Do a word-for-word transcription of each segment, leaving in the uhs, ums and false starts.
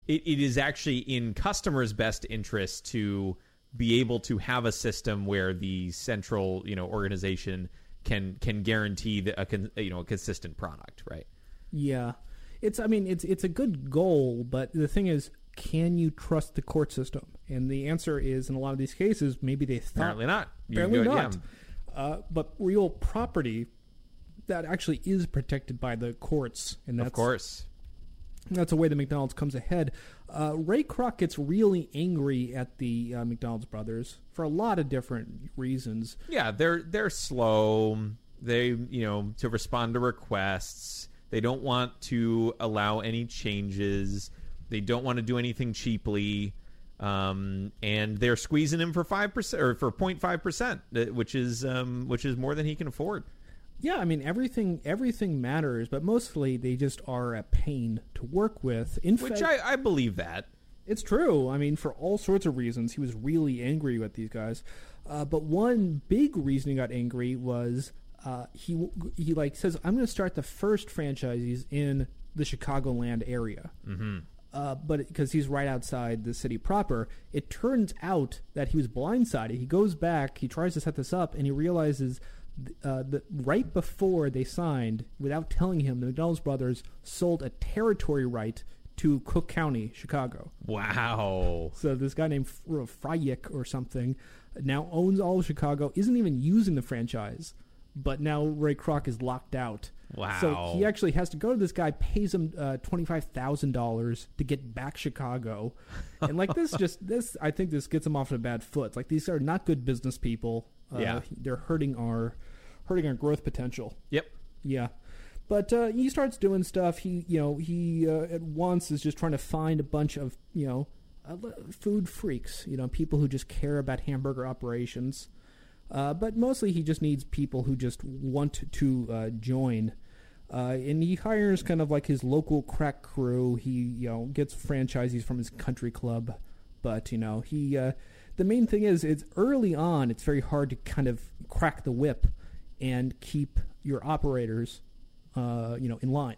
it, it is actually in customers' best interest to be able to have a system where the central, you know, organization can can guarantee the, a con, you know a consistent product, right? Yeah, it's I mean it's it's a good goal, but the thing is, can you trust the court system? And the answer is, in a lot of these cases, maybe they thought apparently not. You apparently go, not. Yeah. Uh, but real property that actually is protected by the courts, and that's of course. That's a way that McDonald's comes ahead. Uh, Ray Kroc gets really angry at the uh, McDonald's brothers for a lot of different reasons. Yeah, they're they're slow. They, you know, to respond to requests. They don't want to allow any changes. They don't want to do anything cheaply. Um, and they're squeezing him for five percent or for zero point five percent, which is um, which is more than he can afford. Yeah, I mean, everything everything matters, but mostly they just are a pain to work with. In Which fact, I, I believe that. It's true. I mean, for all sorts of reasons, he was really angry with these guys. Uh, but one big reason he got angry was uh, he he like says, "I'm going to start the first franchises in the Chicagoland area." Mm-hmm. Uh, but because he's right outside the city proper, it turns out that he was blindsided. He goes back, he tries to set this up, and he realizes. Uh, that right before they signed, without telling him, the McDonald's brothers sold a territory right to Cook County, Chicago. Wow. So this guy named Fryek or something now owns all of Chicago, isn't even using the franchise, but now Ray Kroc is locked out. Wow. So he actually has to go to this guy, pays him uh, twenty-five thousand dollars to get back Chicago. And like this, just this, I think this gets him off on a bad foot. It's like these are not good business people. Uh, yeah. They're hurting our hurting our growth potential. Yep. Yeah. But uh, he starts doing stuff. He, you know, he uh, at once is just trying to find a bunch of, you know, uh, food freaks, you know, people who just care about hamburger operations. Uh, but mostly he just needs people who just want to uh, join. Uh, and he hires kind of like his local crack crew. He, you know, gets franchisees from his country club. But, you know, he... Uh, the main thing is, it's early on, it's very hard to kind of crack the whip and keep your operators, uh, you know, in line.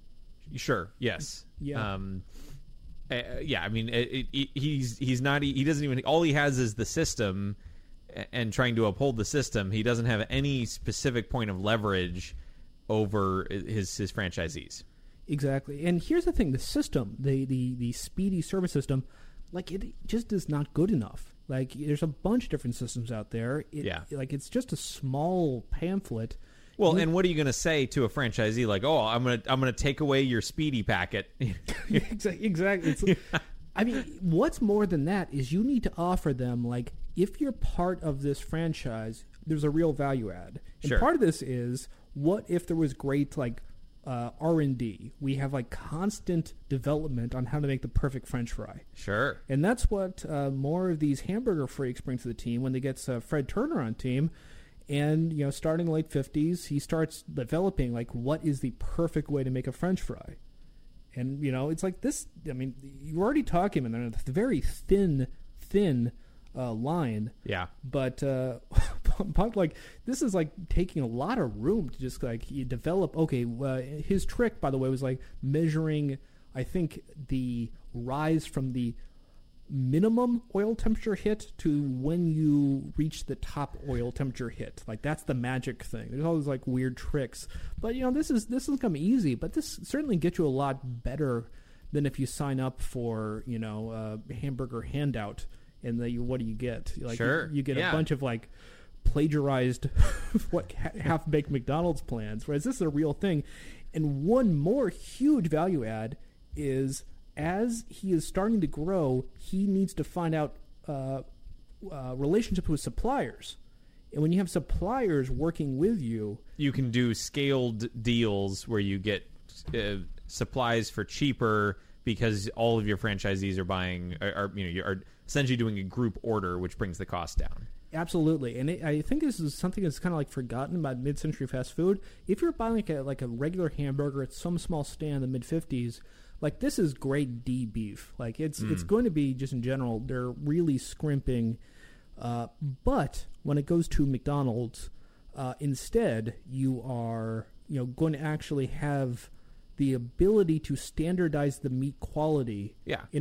Sure. Yes. Yeah. Um, uh, yeah. I mean, it, it, it, he's he's not. He doesn't even. All he has is the system, and trying to uphold the system. He doesn't have any specific point of leverage over his his franchisees. Exactly. And here's the thing: the system, the the the speedy service system, like it just is not good enough. Like, there's a bunch of different systems out there. It, yeah. Like, it's just a small pamphlet. Well, and what are you going to say to a franchisee? Like, oh, I'm going to I'm going to take away your speedy packet. Exactly. Exactly. It's, yeah. I mean, what's more than that is you need to offer them, like, if you're part of this franchise, there's a real value add. And sure. part of this is, what if there was great, like, Uh, R and D. We have like constant development on how to make the perfect French fry. Sure. And that's what uh, more of these hamburger freaks bring to the team when they get uh, Fred Turner on team. And, you know, starting in the late fifties, he starts developing like what is the perfect way to make a French fry. And, you know, it's like this. I mean, you're already talking in there. It's a very thin, thin uh, line. Yeah. But, uh, but like this is like taking a lot of room to just like you develop. Okay, uh, his trick, by the way, was like measuring. I think the rise from the minimum oil temperature hit to when you reach the top oil temperature hit. Like that's the magic thing. There's all these like weird tricks. But you know, this is this has come easy. But this certainly gets you a lot better than if you sign up for you know a hamburger handout. And then you, what do you get? Like sure. you, you get yeah. a bunch of like plagiarized what half-baked McDonald's plans, whereas this is a real thing. And one more huge value add is as he is starting to grow, he needs to find out uh, uh, relationships with suppliers. And when you have suppliers working with you, you can do scaled deals where you get uh, supplies for cheaper because all of your franchisees are buying, are, are you know, you are essentially doing a group order, which brings the cost down. Absolutely, and it, I think this is something that's kind of like forgotten about mid-century fast food. If you're buying like a, like a regular hamburger at some small stand in the mid-fifties, like this is grade D beef. Like it's mm. it's going to be just in general, they're really scrimping. Uh, but when it goes to McDonald's, uh, instead you are you know going to actually have the ability to standardize the meat quality yeah. in